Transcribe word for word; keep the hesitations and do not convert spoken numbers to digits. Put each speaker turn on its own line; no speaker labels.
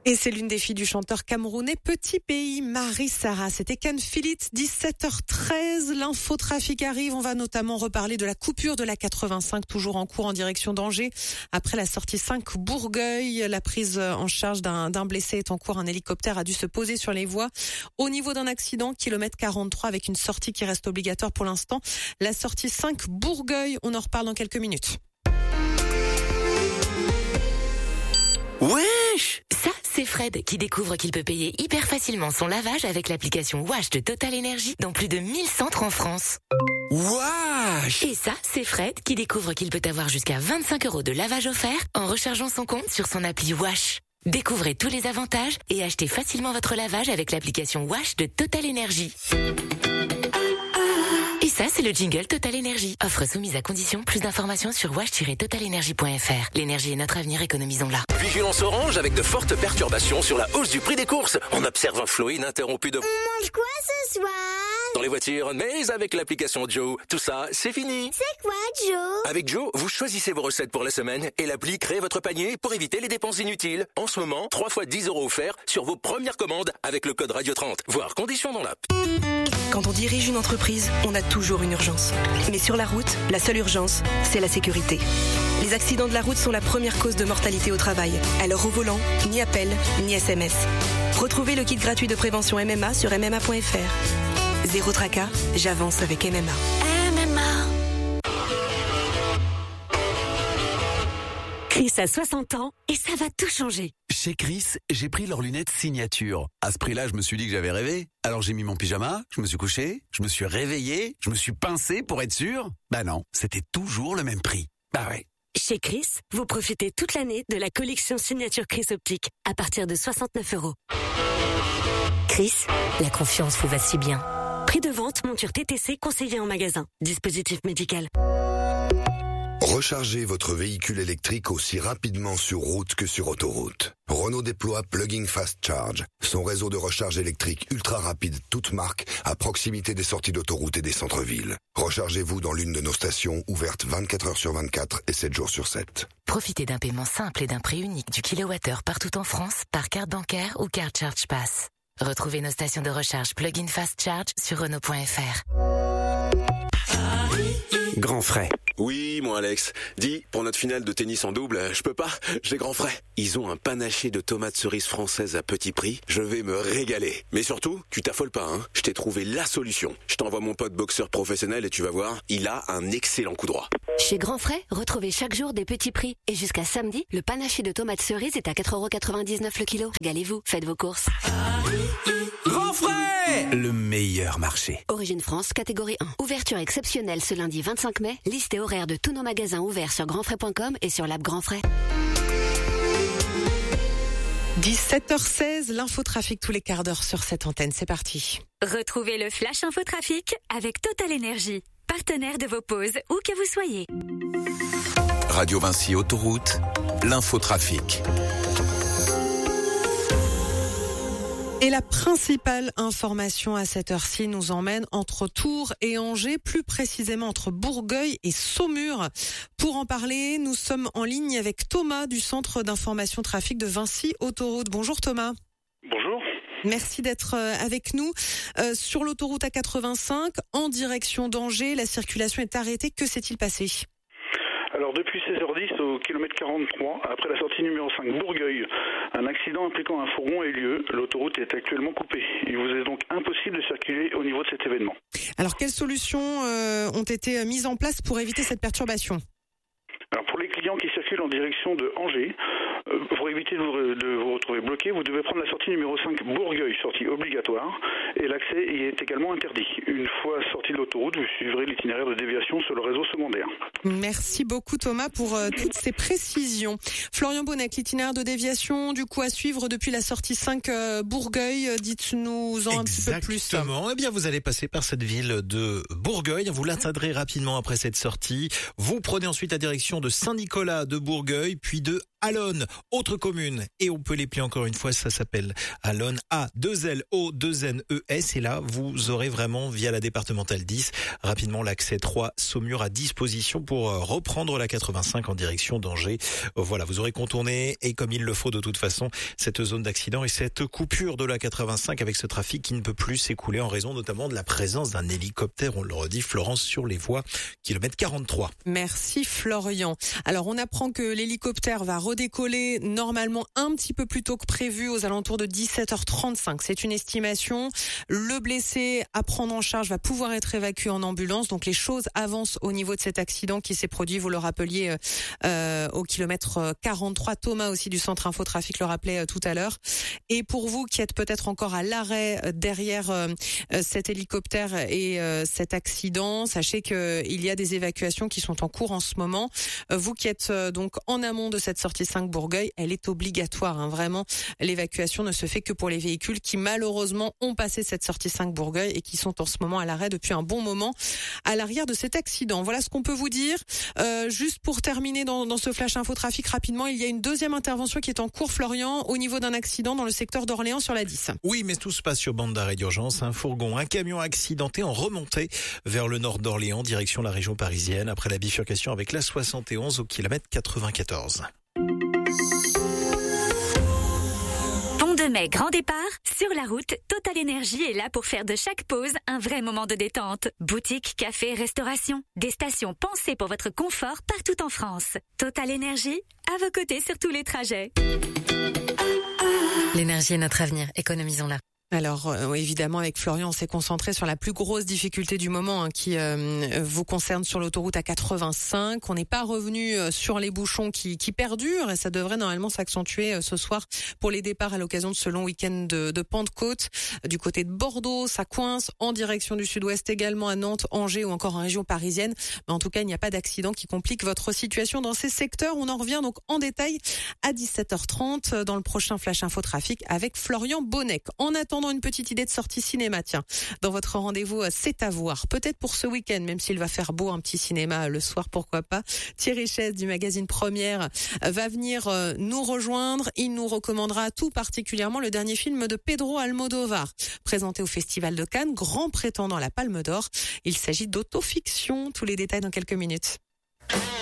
Et c'est l'une des filles du chanteur camerounais Petit Pays, Marie-Sarah. C'était Can Feel It, dix-sept heures treize. L'infotrafic arrive. On va notamment reparler de la coupure de la quatre-vingt-cinq, toujours en cours en direction d'Angers. Après la sortie cinq Bourgueil, la prise en charge d'un, d'un blessé est en cours. Un hélicoptère a dû se poser sur les voies. Au niveau d'un accident, kilomètre quarante-trois, avec une sortie qui reste obligatoire pour l'instant. La sortie cinq Bourgueil, on en reparle dans quelques minutes.
Wesh! Ça, c'est Fred qui découvre qu'il peut payer hyper facilement son lavage avec l'application Wash de Total Energy dans plus de mille centres en France.
Wesh!
Et ça, c'est Fred qui découvre qu'il peut avoir jusqu'à vingt-cinq euros de lavage offert en rechargeant son compte sur son appli Wash. Découvrez tous les avantages et achetez facilement votre lavage avec l'application Wash de Total Energy. Et ça, c'est le jingle Total Energy. Offre soumise à condition. Plus d'informations sur wash tiret total energy point f r. L'énergie est notre avenir, économisons-la.
Vigilance orange avec de fortes perturbations sur la hausse du prix des courses. On observe un flot ininterrompu de...
On mange quoi ce soir?
Dans les voitures, mais avec l'application Joe. Tout ça, c'est fini.
C'est quoi, Joe?
Avec Joe, vous choisissez vos recettes pour la semaine et l'appli crée votre panier pour éviter les dépenses inutiles. En ce moment, trois fois dix euros offerts sur vos premières commandes avec le code Radio trente. Voir conditions dans l'app.
Quand on dirige une entreprise, on a toujours une urgence. Mais sur la route, la seule urgence, c'est la sécurité. Les accidents de la route sont la première cause de mortalité au travail. Alors au volant, ni appel, ni S M S. Retrouvez le kit gratuit de prévention M M A sur m m a point f r. Zéro tracas, j'avance avec M M A.
M M A.
Chris a soixante ans et ça va tout changer.
Chez Chris, j'ai pris leurs lunettes signature. À ce prix-là, je me suis dit que j'avais rêvé. Alors j'ai mis mon pyjama, je me suis couché, je me suis réveillé, je me suis pincé pour être sûr. Bah non, c'était toujours le même prix. Bah ouais.
Chez Chris, vous profitez toute l'année de la collection signature Chris Optique à partir de soixante-neuf euros.
Chris, la confiance vous va si bien.
Prix de vente, monture T T C conseillé en magasin. Dispositif médical.
Rechargez votre véhicule électrique aussi rapidement sur route que sur autoroute. Renault déploie Plug-in Fast Charge, son réseau de recharge électrique ultra rapide toute marque à proximité des sorties d'autoroute et des centres-villes. Rechargez-vous dans l'une de nos stations ouvertes vingt-quatre heures sur vingt-quatre et sept jours sur sept.
Profitez d'un paiement simple et d'un prix unique du kilowattheure partout en France par carte bancaire ou carte Charge Pass. Retrouvez nos stations de recharge Plug-in Fast Charge sur Renault point f r.
Grand frais.
Oui, mon Alex. Dis, pour notre finale de tennis en double, je peux pas, j'ai grand frais. Ils ont un panaché de tomates cerises françaises à petit prix. Je vais me régaler. Mais surtout, tu t'affoles pas, hein. Je t'ai trouvé la solution. Je t'envoie mon pote boxeur professionnel et tu vas voir, il a un excellent coup droit.
Chez Grand Frais, retrouvez chaque jour des petits prix. Et jusqu'à samedi, le panaché de tomates cerises est à quatre euros quatre-vingt-dix-neuf le kilo. Régalez-vous, faites vos courses.
Grand frais! Le meilleur marché.
Origine France, catégorie un. Ouverture exceptionnelle ce lundi vingt-cinq mai. Liste et horaire de tous nos magasins ouverts sur grand frais point com et sur l'app Grand Frais.
dix-sept heures seize, l'infotrafic tous les quarts d'heure sur cette antenne. C'est parti.
Retrouvez le Flash Infotrafic avec Total Energy, partenaire de vos pauses, où que vous soyez.
Radio Vinci Autoroute, l'infotrafic.
Et la principale information à cette heure-ci nous emmène entre Tours et Angers, plus précisément entre Bourgueil et Saumur. Pour en parler, nous sommes en ligne avec Thomas du Centre d'information trafic de Vinci Autoroute. Bonjour Thomas.
Bonjour.
Merci d'être avec nous. Euh, sur l'autoroute A quatre-vingt-cinq, en direction d'Angers, la circulation est arrêtée. Que s'est-il passé ?
Alors depuis seize heures dix au kilomètre quarante-trois, après la sortie numéro cinq Bourgueil, un accident impliquant un fourgon a eu lieu. L'autoroute est actuellement coupée. Il vous est donc impossible de circuler au niveau de cet événement.
Alors quelles solutions euh, ont été mises en place pour éviter cette perturbation ?
Alors pour les clients qui circulent en direction de Angers, euh, pour éviter de vous, de vous retrouver bloqué, vous devez prendre la sortie numéro cinq Bourgueil, sortie obligatoire, et l'accès y est également interdit. Une fois sorti de l'autoroute, vous suivrez l'itinéraire de déviation sur le réseau secondaire.
Merci beaucoup Thomas pour euh, toutes ces précisions. Florian Bonnec, l'itinéraire de déviation du coup à suivre depuis la sortie cinq euh, Bourgueil, dites-nous en un petit peu plus.
Exactement, eh bien vous allez passer par cette ville de Bourgueil, vous l'atteindrez rapidement après cette sortie, vous prenez ensuite la direction de Saint-Nicolas de Bourgueil, puis de Allonne. Autre votre commune. Et on peut les plier encore une fois, ça s'appelle Alon, A deux L O deux N E S. Et là, vous aurez vraiment, via la départementale dix, rapidement l'accès trois Saumur à disposition pour reprendre la quatre-vingt-cinq en direction d'Angers. Voilà, vous aurez contourné, et comme il le faut de toute façon, cette zone d'accident et cette coupure de la quatre-vingt-cinq avec ce trafic qui ne peut plus s'écouler en raison notamment de la présence d'un hélicoptère, on le redit, Florence, sur les voies, kilomètre quarante-trois.
Merci Florian. Alors on apprend que l'hélicoptère va redécoller normalement un petit peu plus tôt que prévu, aux alentours de dix-sept heures trente-cinq. C'est une estimation. Le blessé à prendre en charge va pouvoir être évacué en ambulance. Donc les choses avancent au niveau de cet accident qui s'est produit, vous le rappeliez, euh, au kilomètre quarante-trois. Thomas aussi du centre Infotrafic le rappelait euh, tout à l'heure. Et pour vous qui êtes peut-être encore à l'arrêt euh, derrière euh, cet hélicoptère et euh, cet accident, sachez que il y a des évacuations qui sont en cours en ce moment. Euh, vous qui êtes euh, donc en amont de cette sortie cinq Bourgueil, elle est obligatoire. Hein, vraiment, l'évacuation ne se fait que pour les véhicules qui malheureusement ont passé cette sortie cinq Bourgueil et qui sont en ce moment à l'arrêt depuis un bon moment à l'arrière de cet accident. Voilà ce qu'on peut vous dire. Euh, juste pour terminer dans, dans ce flash infotrafic rapidement, il y a une deuxième intervention qui est en cours, Florian, au niveau d'un accident dans le secteur d'Orléans sur la dix.
Oui, mais tout se passe sur bande d'arrêt d'urgence. Un fourgon, un camion accidenté en remontée vers le nord d'Orléans, direction la région parisienne, après la bifurcation avec la soixante et onze au kilomètre quatre-vingt-quatorze.
Pont de Mai, grand départ. Sur la route, Total Énergie est là pour faire de chaque pause un vrai moment de détente. Boutique, café, restauration. Des stations pensées pour votre confort partout en France. Total Énergie, à vos côtés sur tous les trajets.
L'énergie est notre avenir, économisons-la.
Alors euh, évidemment avec Florian on s'est concentré sur la plus grosse difficulté du moment hein, qui euh, vous concerne sur l'autoroute A quatre-vingt-cinq. On n'est pas revenu euh, sur les bouchons qui, qui perdurent et ça devrait normalement s'accentuer euh, ce soir pour les départs à l'occasion de ce long week-end de, de Pentecôte. Du côté de Bordeaux, ça coince en direction du sud-ouest également à Nantes, Angers ou encore en région parisienne. Mais en tout cas il n'y a pas d'accident qui complique votre situation dans ces secteurs. On en revient donc en détail à dix-sept heures trente dans le prochain Flash Info Trafic avec Florian Bonnec. En attendant une petite idée de sortie cinéma, tiens, dans votre rendez-vous C'est à voir, peut-être pour ce week-end, même s'il va faire beau, un petit cinéma le soir, pourquoi pas. Thierry Chaise du magazine Première va venir nous rejoindre, il nous recommandera tout particulièrement le dernier film de Pedro Almodóvar, présenté au Festival de Cannes, grand prétendant à la Palme d'Or. Il s'agit d'autofiction, tous les détails dans quelques minutes.